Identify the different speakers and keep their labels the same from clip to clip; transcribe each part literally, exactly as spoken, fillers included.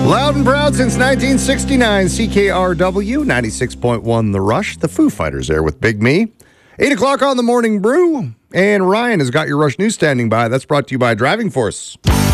Speaker 1: Loud and proud since nineteen sixty-nine, C K R W ninety-six point one The Rush. The Foo Fighters there with Big Me. eight o'clock on the Morning Brew. And Ryan has got your Rush News standing by. That's brought to you by Driving Force.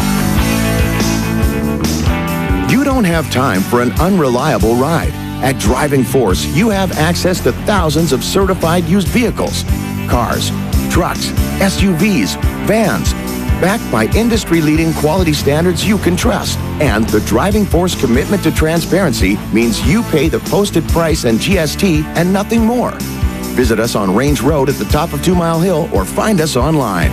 Speaker 2: You don't have time for an unreliable ride. At Driving Force, you have access to thousands of certified used vehicles, cars, trucks, S U Vs, vans, backed by industry-leading quality standards you can trust. And the Driving Force commitment to transparency means you pay the posted price and G S T and nothing more. Visit us on Range Road at the top of Two Mile Hill or find us online.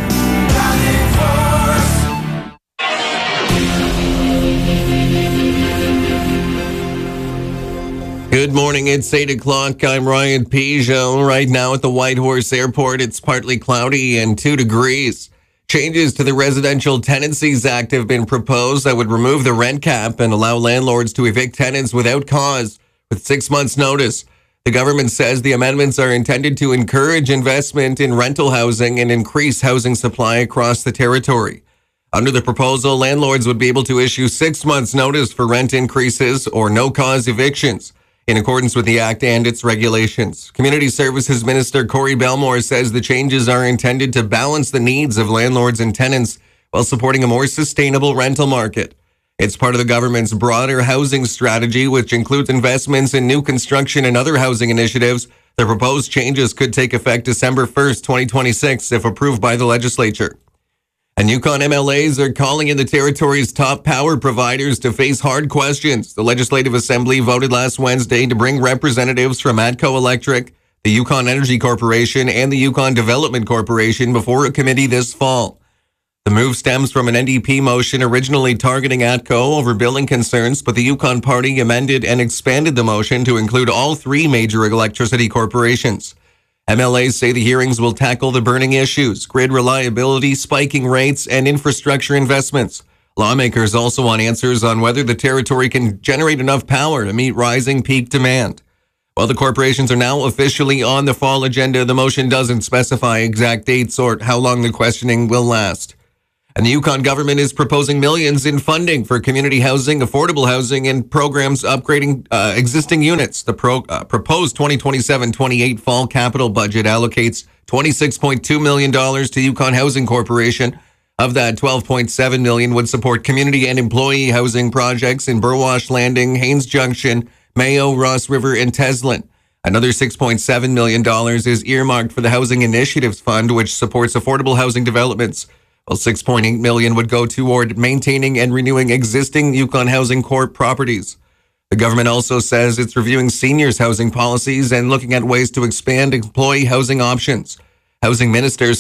Speaker 3: Good morning, it's eight o'clock. I'm Ryan Peugeot. Right now at the Whitehorse Airport, it's partly cloudy and two degrees. Changes to the Residential Tenancies Act have been proposed that would remove the rent cap and allow landlords to evict tenants without cause with six months' notice. The government says the amendments are intended to encourage investment in rental housing and increase housing supply across the territory. Under the proposal, landlords would be able to issue six months' notice for rent increases or no-cause evictions, in accordance with the Act and its regulations. Community Services Minister Corey Belmore says the changes are intended to balance the needs of landlords and tenants while supporting a more sustainable rental market. It's part of the government's broader housing strategy, which includes investments in new construction and other housing initiatives. The proposed changes could take effect December first, twenty twenty-six, if approved by the legislature. And Yukon M L As are calling in the territory's top power providers to face hard questions. The Legislative Assembly voted last Wednesday to bring representatives from ATCO Electric, the Yukon Energy Corporation, and the Yukon Development Corporation before a committee this fall. The move stems from an N D P motion originally targeting ATCO over billing concerns, but the Yukon Party amended and expanded the motion to include all three major electricity corporations. M L As say the hearings will tackle the burning issues: grid reliability, spiking rates, and infrastructure investments. Lawmakers also want answers on whether the territory can generate enough power to meet rising peak demand. While the corporations are now officially on the fall agenda, the motion doesn't specify exact dates or how long the questioning will last. And the Yukon government is proposing millions in funding for community housing, affordable housing, and programs upgrading uh, existing units. The pro, uh, proposed twenty twenty-seven twenty-eight fall capital budget allocates twenty-six point two million dollars to Yukon Housing Corporation. Of that, twelve point seven million dollars would support community and employee housing projects in Burwash Landing, Haines Junction, Mayo, Ross River, and Teslin. Another six point seven million dollars is earmarked for the Housing Initiatives Fund, which supports affordable housing developments. While six point eight million dollars would go toward maintaining and renewing existing Yukon Housing Corp properties. The government also says it's reviewing seniors' housing policies and looking at ways to expand employee housing options. Housing Minister